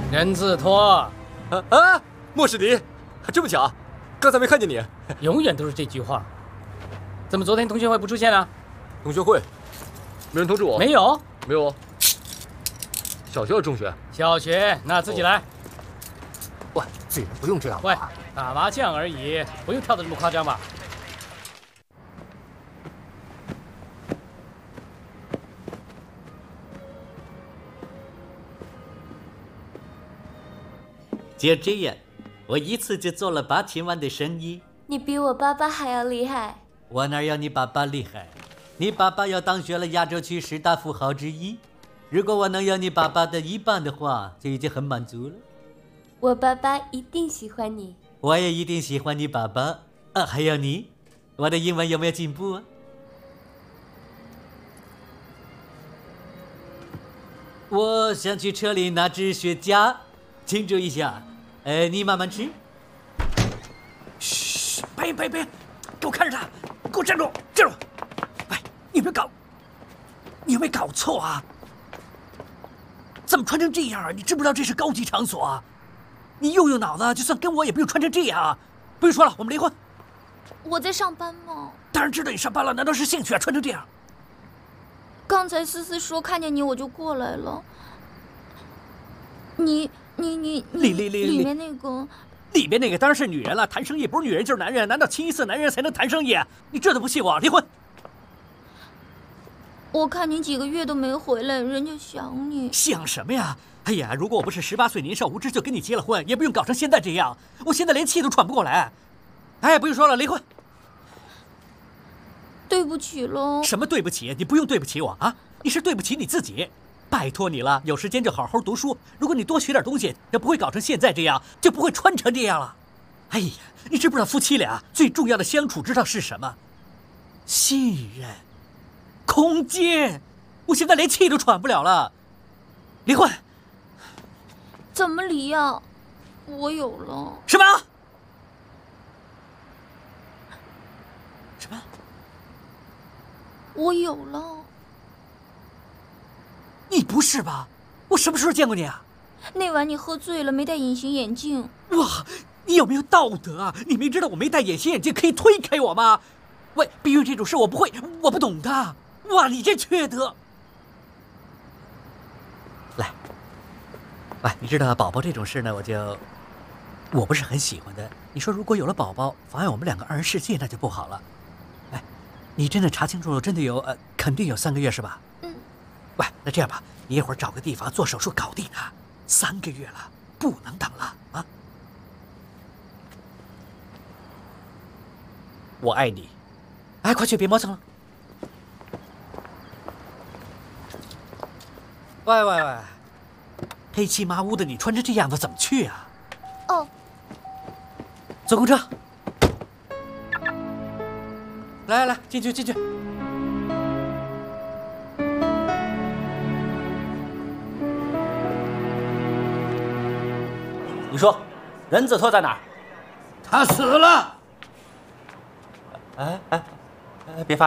任字拖。 莫世迪，这么巧，刚才没看见你。 永远都是这句话。怎么昨天同学会不出现啊？ 同学会，没人通知我。 没有， 没有。小学还是中学？ 小学，那自己来。 喂，这人不用这样。 喂，打麻将而已，不用跳得这么夸张吧？ 就这样，我一次就做了8000万的生意。 你比我爸爸还要厉害。 我哪有你爸爸厉害？你爸爸要当选了亚洲区10大富豪之一。如果我能有你爸爸的一半的话，就已经很满足了。 我爸爸一定喜欢你。 我也一定喜欢你爸爸。还有你，我的英文有没有进步啊？我想去车里拿支雪茄，庆祝一下。你慢慢吃。 嘘，别，给我看着他，给我站住，站住！喂，你有没有搞错啊？怎么穿成这样啊？你知不知道这是高级场所啊？你用脑子，就算跟我也不用穿成这样啊！不用说了，我们离婚。 我在上班吗？ 当然知道你上班了，难道是兴趣啊？穿成这样。 刚才思思说看见你我就过来了。里面那个。 里面那个当然是女人了，谈生意不是女人就是男人，难道清一色男人才能谈生意？你这都不信我，离婚！ 我看你几个月都没回来，人家想你。 想什么呀？哎呀，如果我不是18岁年少无知就跟你结了婚，也不用搞成现在这样。我现在连气都喘不过来。哎，不用说了，离婚。 对不起喽。 什么对不起？你不用对不起我啊，你是对不起你自己。拜托你了，有时间就好好读书。如果你多学点东西，就不会搞成现在这样，就不会穿成这样了。哎呀，你知不知道夫妻俩最重要的相处之道是什么？信任、空间。我现在连气都喘不了了，离婚。 怎么离呀？我有了。 什么？什么？ 我有了。 你不是吧？我什么时候见过你啊？ 那晚你喝醉了，没戴隐形眼镜。 哇，你有没有道德啊？你明知道我没戴隐形眼镜，可以推开我吗？喂，避孕这种事我不会，我不懂的。哇，你这缺德！来，喂，你知道宝宝这种事呢，我不是很喜欢的。你说如果有了宝宝，妨碍我们2个二人世界，那就不好了。哎，你真的查清楚了，真的有肯定有3个月是吧？喂，那这样吧，你一会儿找个地方做手术搞定他。3个月了，不能等了啊！我爱你。哎，快去，别磨蹭了。喂，黑漆麻乌的，你穿成这样子怎么去啊？ 哦， 坐公车。来，进去。 你说，任子托在哪儿？ 他死了。 别发。